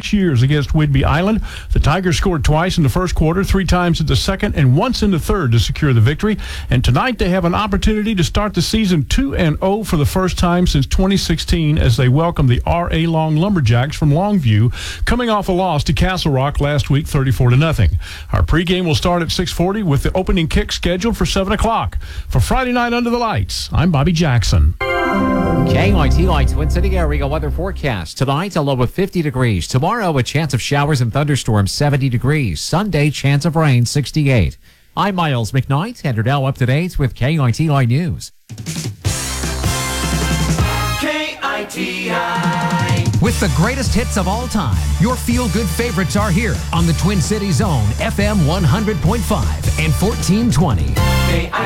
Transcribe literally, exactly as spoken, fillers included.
six years against Whidbey Island. The Tigers scored twice in the first quarter, three times in the second, and once in the third to secure the victory. And tonight they have an opportunity to start the season two and oh for the first time since twenty sixteen as they welcome the R A. Long Lumberjacks from Longview, coming off a loss to Castle Rock last week, thirty-four to nothing. Our pregame will start at six forty with the opening kick scheduled for seven o'clock. For Friday Night Under the Lights, I'm Bobby Jackson. K Y T Y Twin City area weather forecast. Tonight, a low of fifty degrees. Tomorrow, a chance of showers and thunderstorms, seventy degrees. Sunday, chance of rain, sixty-eight. I'm Miles McKnight, and are now up to date with K Y T Y News. K I T I. With the greatest hits of all time, your feel-good favorites are here on the Twin Cities Zone, F M one hundred point five and fourteen twenty.